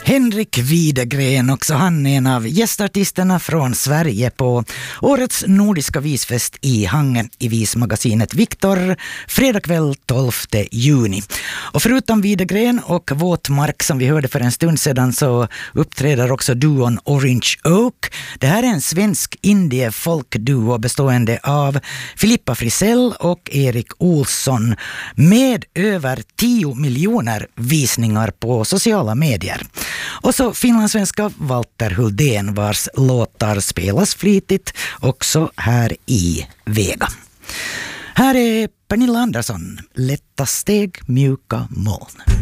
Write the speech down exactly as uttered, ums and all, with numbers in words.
Henrik Widegren, också han är en av gästartisterna från Sverige på årets nordiska visfest i Hange i vismagasinet Viktor, fredag kväll tolfte juni. Och förutom Widegren och Våtmark som vi hörde för en stund sedan så uppträder också duon Orange Oak. Det här är en svensk indie-folkduo bestående av Filippa Frisell och Erik Olsson med över tio miljoner visningar på sociala medier. Och så finlandssvenska Walter Huldén vars låtar spelas flitigt också här i Vega. Här är Pernilla Andersson, Lätta steg, mjuka moln.